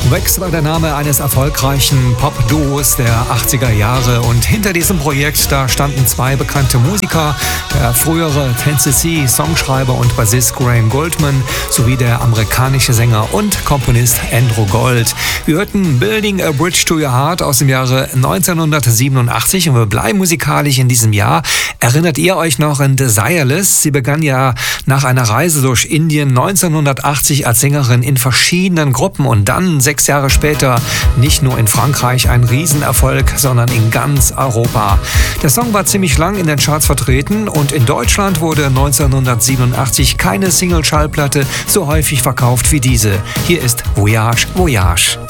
Wax war der Name eines erfolgreichen Pop-Duos der 80er Jahre und hinter diesem Projekt, da standen zwei bekannte Musiker, der frühere Tennessee-Songschreiber und Bassist Graham Gouldman sowie der amerikanische Sänger und Komponist Andrew Gold. Wir hörten Building a Bridge to Your Heart aus dem Jahre 1987 und wir bleiben musikalisch in diesem Jahr. Erinnert ihr euch noch an Desireless? Sie begann ja nach einer Reise durch Indien 1980 als Sängerin in verschiedenen Gruppen und dann 6 Jahre später nicht nur in Frankreich ein Riesenerfolg, sondern in ganz Europa. Der Song war ziemlich lang in den Charts vertreten und in Deutschland wurde 1987 keine Single-Schallplatte so häufig verkauft wie diese. Hier ist Voyage, Voyage.